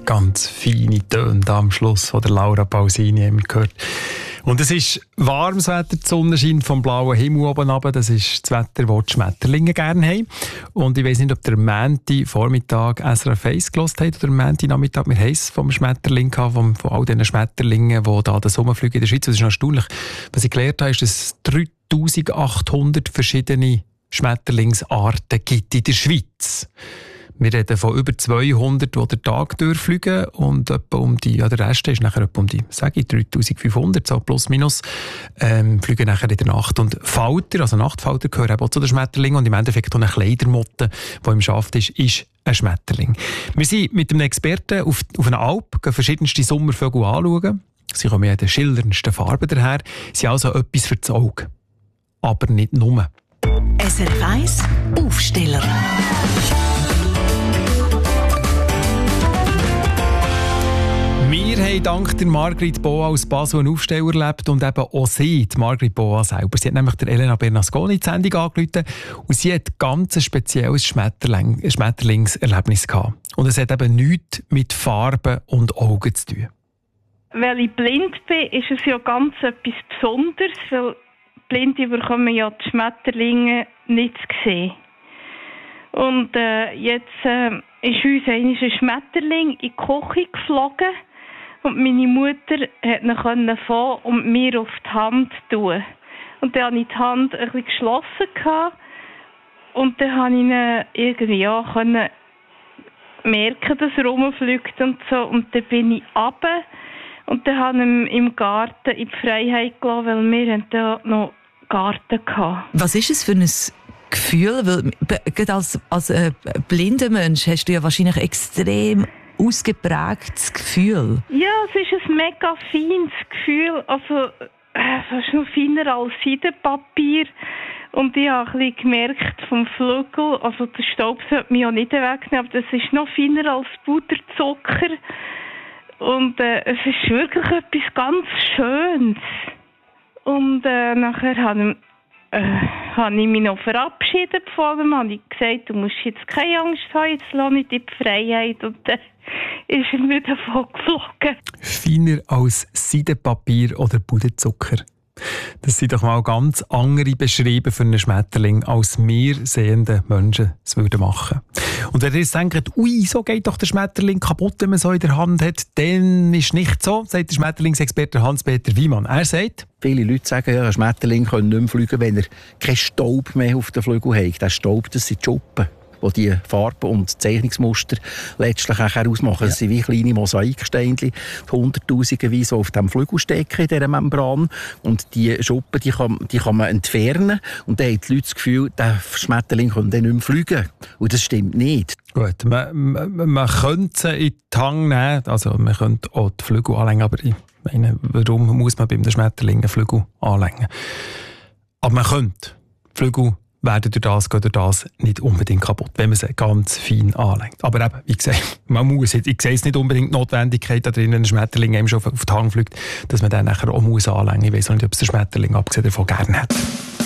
ganz feine Töne da am Schluss von der Laura Pausini haben wir gehört. Und es ist warmes Wetter, die Sonne scheint vom blauen Himmel oben runter. Das ist das Wetter, das die Schmetterlinge gerne haben. Und ich weiss nicht, ob der Montag Vormittag SRF 1 gehört hat oder Montag Nachmittag. Wir haben es vom Schmetterling gehabt, von all diesen Schmetterlingen, die da den Sommerflug in der Schweiz. Das ist noch erstaunlich. Was ich gelernt habe, ist, dass es 3800 verschiedene Schmetterlingsarten gibt in der Schweiz. Wir reden von über 200, die den Tag durchfliegen und etwa der Rest ist nachher etwa 3500, so plus minus, fliegen nachher in der Nacht. Und Falter, also Nachtfalter, gehören auch zu den Schmetterlingen und im Endeffekt auch eine Kleidermotte, die im Schaft ist ein Schmetterling. Wir sind mit einem Experten auf einer Alp, gehen verschiedenste Sommervögel anschauen. Sie kommen in den schillerndsten Farben daher, sie haben also etwas für das Auge. Aber nicht nur. SRF 1 Aufsteller. Wir haben dank der Margrit Boa aus Basel einen Aufsteller erlebt und eben auch sie, die Margrit Boa selber. Sie hat nämlich der Elena Bernasconi die Sendung angerufen und sie hat ganz ein spezielles Schmetterlingserlebnis gehabt. Und es hat eben nichts mit Farben und Augen zu tun. Weil ich blind bin, ist es ja ganz etwas Besonderes, weil Blinde bekommen ja die Schmetterlinge nicht zu sehen. Und jetzt ist uns ein Schmetterling in die Küche geflogen und meine Mutter konnte ihn fangen und mir auf die Hand tun. Und dann hatte ich die Hand ein bisschen geschlossen und dann konnte ich ihn irgendwie können merken, dass er rumfliegt und so. Und dann bin ich runter und dann habe ich ihn im Garten in die Freiheit gelassen, weil wir hatten da noch Garten hatten. Was ist es für ein Gefühl? Weil, gerade als blinder Mensch hast du ja wahrscheinlich extrem ausgeprägtes Gefühl. Ja, es ist ein mega feines Gefühl. Also, fast noch feiner als Seidenpapier. Und ich habe ein bisschen gemerkt vom Flügel, also der Staub sollte mich ja nicht wegnehmen, aber das ist noch feiner als Puderzucker. Und es ist wirklich etwas ganz Schönes. Und nachher habe ich mich noch verabschiedet von ihm. Habe ich gesagt, du musst jetzt keine Angst haben, jetzt lasse ich dich in die Freiheit. Und dann ist er mir davon geflogen. Feiner als Seidenpapier oder Puderzucker. Das sind doch mal ganz andere beschrieben für einen Schmetterling, als wir sehende Menschen es würden machen. Und wenn ihr jetzt denkt, ui, so geht doch der Schmetterling kaputt, wenn man so in der Hand hat, dann ist nicht so, sagt der Schmetterlingsexperte Hans-Peter Wiemann. Er sagt, viele Leute sagen, ja, ein Schmetterling kann nicht mehr fliegen, wenn er keinen Staub mehr auf den Flügel hat. Der Staub, das sind die Schuppen, die die Farben und Zeichnungsmuster letztlich auch ausmachen. Das sind wie kleine Mosaiksteinchen, hunderttausendeweise auf dem Flügel stecken, in dieser Membran. Und die Schuppen, die kann man entfernen. Und dann haben die Leute das Gefühl, der Schmetterling kann dann nicht mehr fliegen. Und das stimmt nicht. Gut, man könnte sie in die Hand nehmen, also man könnte auch die Flügel anlegen, aber ich meine, warum muss man beim Schmetterling einen Flügel anlegen? Aber man könnte Flügel werden durch das nicht unbedingt kaputt, wenn man sie ganz fein anlegt. Aber eben, wie gesagt, ich sehe es nicht unbedingt die Notwendigkeit, da drin, wenn ein Schmetterling eben schon auf die Hand fliegt, dass man den nachher auch anlegen muss. Ich weiss auch nicht, ob es der Schmetterling abgesehen davon gerne hat.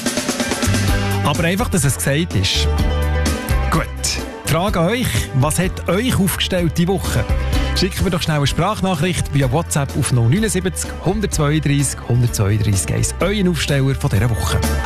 Aber einfach, dass es gesagt ist. Gut, die Frage an euch, was hat euch aufgestellt diese Woche? Schicken wir doch schnell eine Sprachnachricht via WhatsApp auf 079 132 132 1. Euren Aufsteller von dieser Woche.